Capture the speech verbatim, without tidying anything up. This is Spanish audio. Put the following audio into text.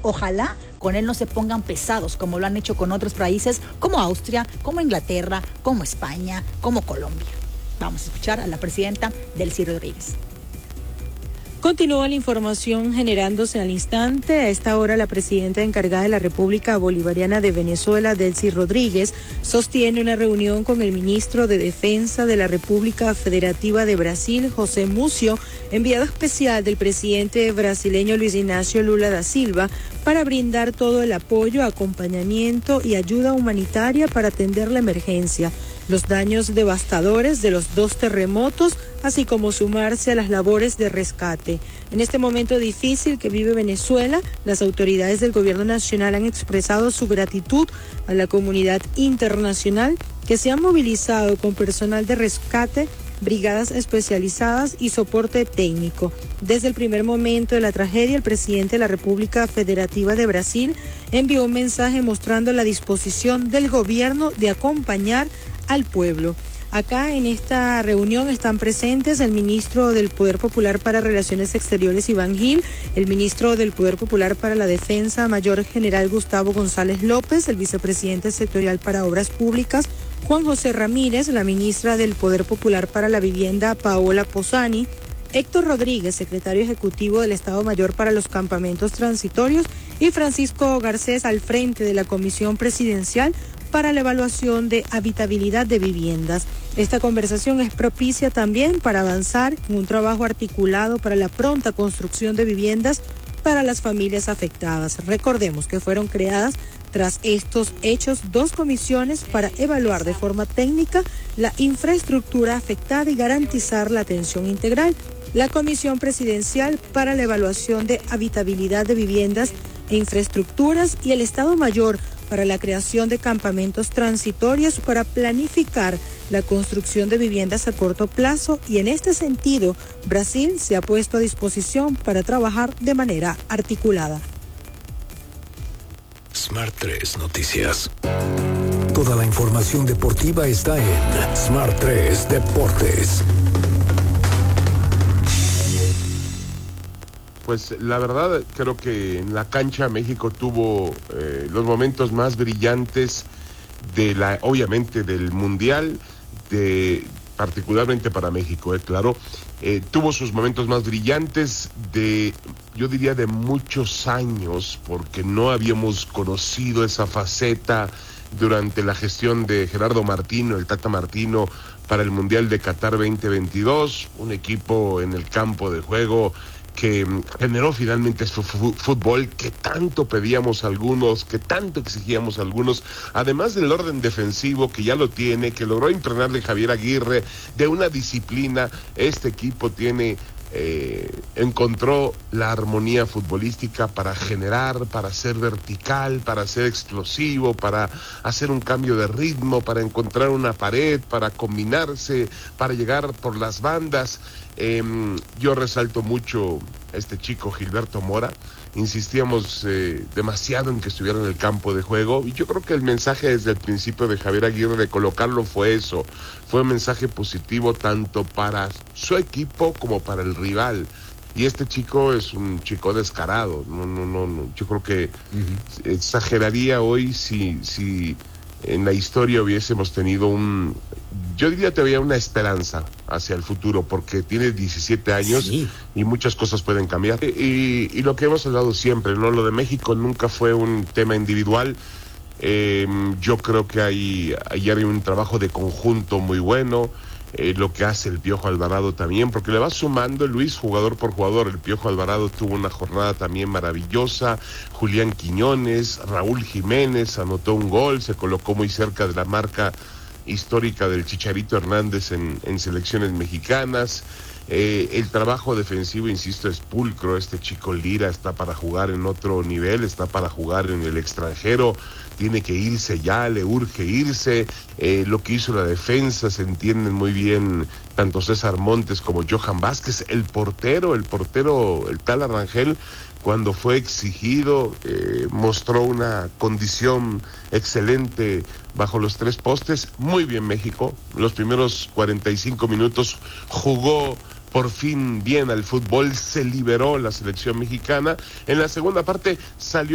Ojalá con él no se pongan pesados como lo han hecho con otros países como Austria, como Inglaterra, como España, como Colombia. Vamos a escuchar a la presidenta Delcy Rodríguez. Continúa la información generándose al instante. A esta hora, la presidenta encargada de la República Bolivariana de Venezuela, Delcy Rodríguez, sostiene una reunión con el ministro de Defensa de la República Federativa de Brasil, José Múcio, enviado especial del presidente brasileño Luis Ignacio Lula da Silva, para brindar todo el apoyo, acompañamiento y ayuda humanitaria para atender la emergencia, los daños devastadores de los dos terremotos, así como sumarse a las labores de rescate. En este momento difícil que vive Venezuela, las autoridades del gobierno nacional han expresado su gratitud a la comunidad internacional que se ha movilizado con personal de rescate, brigadas especializadas y soporte técnico. Desde el primer momento de la tragedia, el presidente de la República Federativa de Brasil envió un mensaje mostrando la disposición del gobierno de acompañar al pueblo. Acá en esta reunión están presentes el ministro del Poder Popular para Relaciones Exteriores, Iván Gil, el ministro del Poder Popular para la Defensa, Mayor General Gustavo González López, el vicepresidente sectorial para Obras Públicas, Juan José Ramírez, la ministra del Poder Popular para la Vivienda, Paola Posani, Héctor Rodríguez, secretario ejecutivo del Estado Mayor para los Campamentos Transitorios, y Francisco Garcés al frente de la Comisión Presidencial para la evaluación de habitabilidad de viviendas. Esta conversación es propicia también para avanzar en un trabajo articulado para la pronta construcción de viviendas para las familias afectadas. Recordemos que fueron creadas tras estos hechos dos comisiones para evaluar de forma técnica la infraestructura afectada y garantizar la atención integral. La Comisión Presidencial para la Evaluación de Habitabilidad de Viviendas e Infraestructuras y el Estado Mayor para la creación de campamentos transitorios para planificar la construcción de viviendas a corto plazo, y en este sentido, Brasil se ha puesto a disposición para trabajar de manera articulada. Smart tres Noticias. Toda la información deportiva está en Smart tres Deportes. Pues la verdad, creo que en la cancha México tuvo eh, los momentos más brillantes de la, obviamente, del Mundial, de particularmente para México, eh, claro. Eh, tuvo sus momentos más brillantes de, yo diría, de muchos años, porque no habíamos conocido esa faceta durante la gestión de Gerardo Martino, el Tata Martino, para el Mundial de Qatar veinte veintidós, un equipo en el campo de juego que generó finalmente este fútbol que tanto pedíamos algunos, que tanto exigíamos algunos, además del orden defensivo que ya lo tiene, que logró impregnarle Javier Aguirre, de una disciplina. Este equipo tiene, eh, encontró la armonía futbolística para generar, para ser vertical, para ser explosivo, para hacer un cambio de ritmo, para encontrar una pared, para combinarse, para llegar por las bandas. Eh, yo resalto mucho a este chico Gilberto Mora. Insistíamos eh, demasiado en que estuviera en el campo de juego, y yo creo que el mensaje desde el principio de Javier Aguirre de colocarlo fue eso, fue un mensaje positivo tanto para su equipo como para el rival. Y este chico es un chico descarado, no, no, no, no. Yo creo que uh-huh. exageraría hoy si, si en la historia hubiésemos tenido un, yo diría todavía una esperanza hacia el futuro, porque tiene diecisiete años, sí, y muchas cosas pueden cambiar. Y, y lo que hemos hablado siempre, ¿no? Lo de México nunca fue un tema individual. Eh, yo creo que hay, hay un trabajo de conjunto muy bueno. Eh, lo que hace el Piojo Alvarado también, porque le va sumando Luis jugador por jugador. El Piojo Alvarado tuvo una jornada también maravillosa. Julián Quiñones, Raúl Jiménez anotó un gol, se colocó muy cerca de la marca histórica del Chicharito Hernández en, en selecciones mexicanas. Eh, el trabajo defensivo, insisto, es pulcro. Este chico Lira está para jugar en otro nivel, está para jugar en el extranjero, tiene que irse ya, le urge irse. Eh, lo que hizo la defensa se entienden muy bien tanto César Montes como Johan Vázquez. El portero, el portero, el tal Arrangel, cuando fue exigido, eh, mostró una condición excelente bajo los tres postes. Muy bien México, los primeros cuarenta y cinco minutos jugó por fin bien al fútbol, se liberó la selección mexicana. En la segunda parte salió